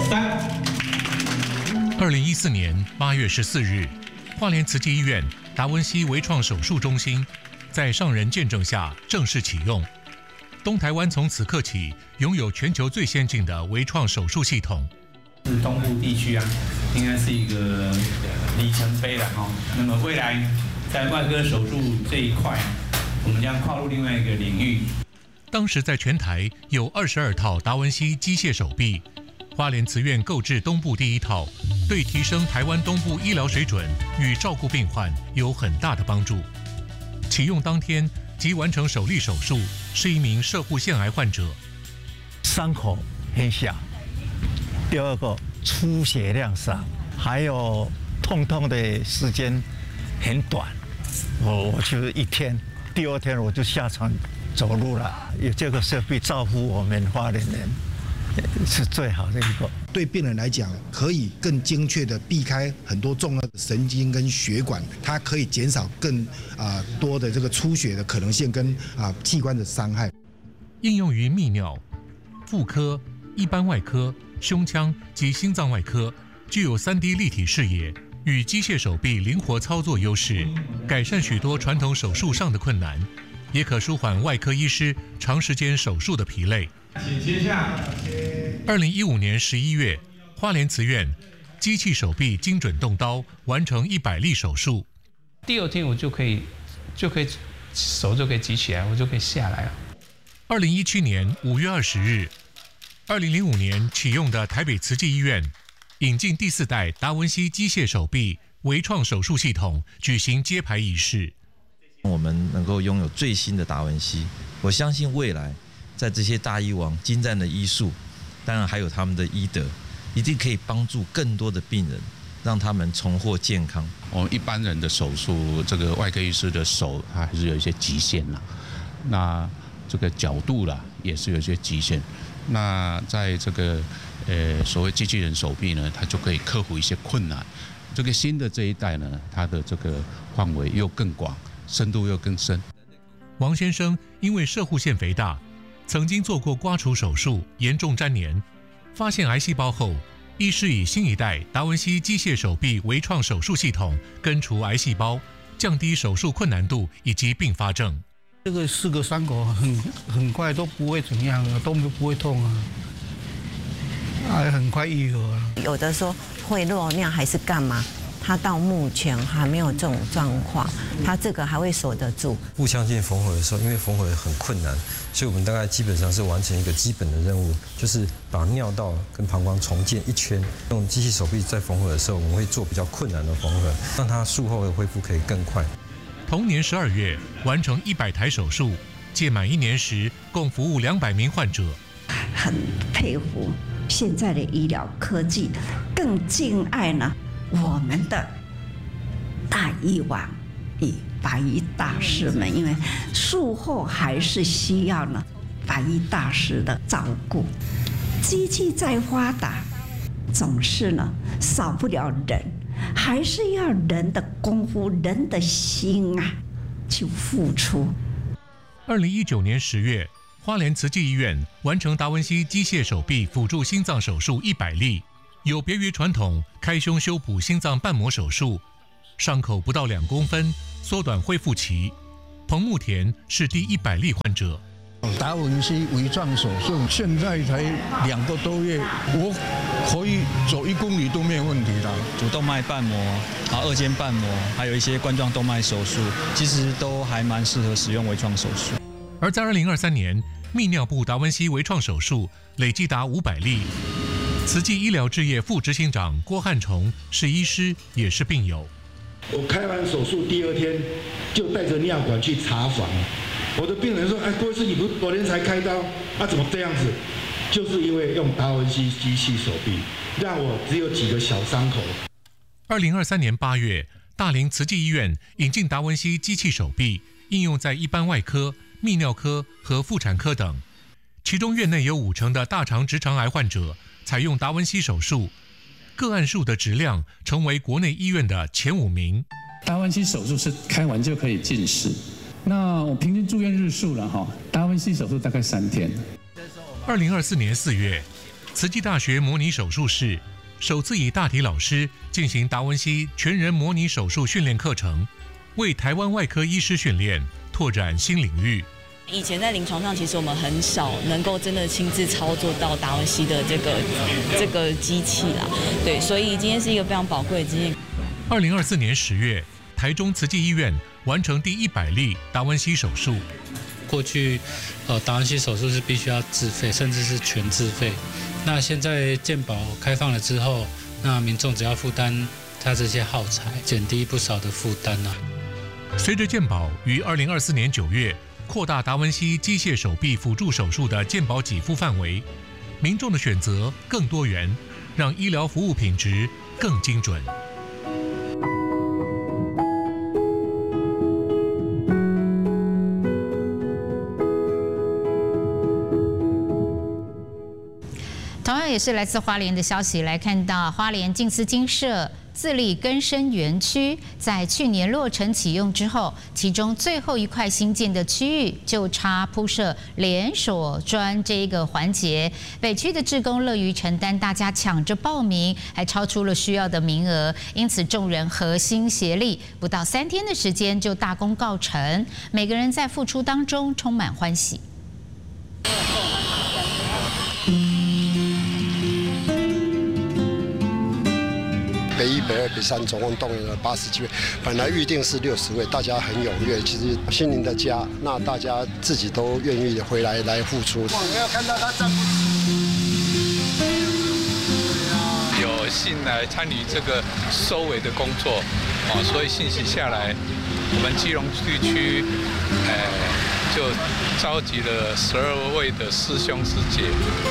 2014年8月14日，花莲慈济医院达文西微创手术中心在上人见证下正式启用。东台湾从此刻起拥有全球最先进的微创手术系统。 是东部地区应该是一个里程碑了哈。那么未来在外科手术这一块，我们将跨入另外一个领域。 当时在全台有22套达文西机械手臂，花莲慈院购置东部第一套，对提升台湾东部医疗水准与照顾病患有很大的帮助。启用当天即完成首例手术，是一名摄护腺癌患者， 伤口很小，第二个出血量少，还有痛的时间很短，我就是1天，第2天我就下床走路了。有这个设备造福我们花莲人，是最好的一个。 对病人来讲，可以更精确的避开很多重要的神经跟血管，它可以减少更多的这个出血的可能性跟器官的伤害。 应用于泌尿、妇科、一般外科、胸腔及心脏外科，具有3D 立体视野与机械手臂灵活操作优势，改善许多传统手术上的困难，也可舒缓外科医师长时间手术的疲累。 请接下。 2015年11月，花莲慈院机器手臂精准动刀完成100例手术。 第2天我就可以手就可以举起来，我就可以下来了。 2017年5月20日，2005年启用的台北慈济医院引进第4代达文西机械手臂微创手术系统，举行揭牌仪式。 我们能够拥有最新的达文西，我相信未来在这些大医王精湛的医术，当然还有他们的医德，一定可以帮助更多的病人，让他们重获健康。 我们一般人的手术，这个外科医师的手，它还是有一些极限啦。那这个角度啦，也是有一些极限。那在这个所谓机器人手臂呢，它就可以克服一些困难。这个新的这一代呢，它的这个范围又更广，深度又更深。 王先生因为摄护腺肥大，曾经做过刮除手术，严重粘连，发现癌细胞后，医师以新一代达文西机械手臂微创手术系统根除癌细胞，降低手术困难度以及并发症。 这个4个伤口很快都不会怎样了，都不会痛还很快愈合了。 有的说会漏尿还是干嘛？他到目前还没有这种状况，他这个还会守得住。 腹腔镜缝合的时候，因为缝合很困难，所以我们大概基本上是完成一个基本的任务，就是把尿道跟膀胱重建1圈。用机器手臂在缝合的时候，我们会做比较困难的缝合，让它术后的恢复可以更快。 同年12月完成100台手术，届满1年时共服务200名患者。 很佩服现在的医疗科技，更敬爱呢我们的大医王与法医大师们，因为术后还是需要呢法医大师的照顾。机器再发达，总是呢少不了人，还是要人的功夫、人的心去付出。 2019年10月，花莲慈济医院完成达文西机械手臂辅助心脏手术100例。有别于传统开胸修补心脏瓣膜手术，伤口不到2公分，缩短恢复期。彭慕田是第100例患者。 达文西微创手术现在才2个多月，我可以走1公里都没有问题了。 主动脉瓣膜、2间瓣膜，还有一些冠状动脉手术，其实都还蛮适合使用微创手术。 而在2023年，泌尿部达文西微创手术累计达500例。慈济医疗置业副执行长郭汉崇是医师，也是病友。 我开完手术第2天就带着尿管去查房，我的病人说：“哎，郭医师，你不是昨天才开刀，怎么这样子？”就是因为用达文西机器手臂，让我只有几个小伤口。 2023年8月，大林慈济医院引进达文西机器手臂，应用在一般外科、泌尿科和妇产科等。其中院内有50%的大肠直肠癌患者采用达文西手术，个案数的质量成为国内医院的前5名。 达文西手术是开完就可以进食，那我平均住院日数了达文西手术大概3天。 2024年4月， 慈济大学模拟手术室首次以大体老师进行达文西全人模拟手术训练课程，为台湾外科医师训练拓展新领域。 以前在临床上，其实我们很少能够真的亲自操作到达文西的这个机器啦，对，所以今天是一个非常宝贵的经验。 2024年10月，台中慈济医院完成第100例达文西手术。 过去，达文西手术是必须要自费，甚至是全自费。那现在健保开放了之后，那民众只要负担他这些耗材，减低不少的负担啊。 随着健保于2024年9月扩大达文西机械手臂辅助手术的健保给付范围，民众的选择更多元，让医疗服务品质更精准。 同样也是来自花莲的消息，来看到花莲静思精舍自力更生园区在去年落成启用之后，其中最后一块新建的区域就差铺设连锁砖这一个环节，北区的志工乐于承担，大家抢着报名，还超出了需要的名额，因此众人合心协力，不到3天的时间就大功告成，每个人在付出当中充满欢喜。 北1、北2、北3总共动员了80几位，本来预定是60位，大家很踊跃，其实心灵的家，那大家自己都愿意回来付出。我没有看到他站不起。有幸来参与这个收尾的工作，所以信息下来，我们基隆地区，就召集了12位的师兄师姐。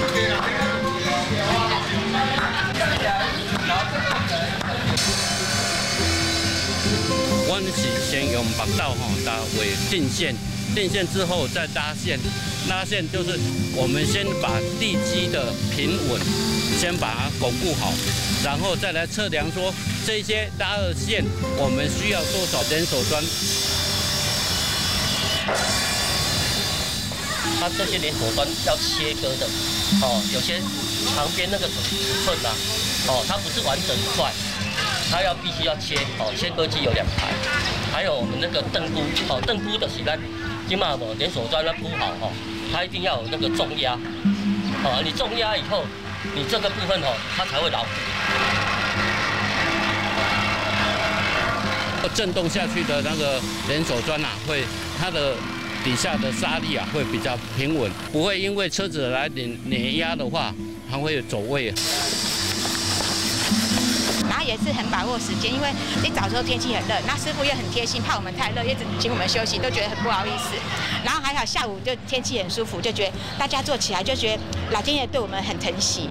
我们是先用木道搭为定线，定线之后再拉线，拉线就是我们先把地基的平稳，先把它巩固好，然后再来测量说这些拉的线我们需要多少连手砖。 它这些连手砖要切割的，有些旁边那个尺寸啊，它不是完整一块。它必须要切，切割机有2台，还有我们那个凳箍，凳箍的是咱今嘛连手砖它铺好，它一定要有那个重压，你重压以后，你这个部分它才会牢固。 震动下去的那个连手砖会它的底下的沙粒会比较平稳，不会因为车子来碾压的话，它会走位。 然后也是很把握时间，因为一早时候天气很热，那师傅也很贴心，怕我们太热，一直请我们休息，都觉得很不好意思。然后还好下午就天气很舒服，就觉得大家做起来就觉得老天爷对我们很疼惜。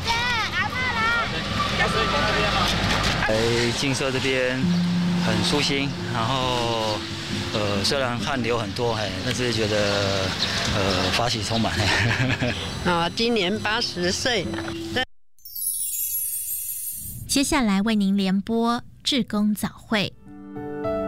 来静舍这边很舒心，然后虽然汗流很多，但是觉得法喜充满。 今年80岁。 接下来为您联播志工早会。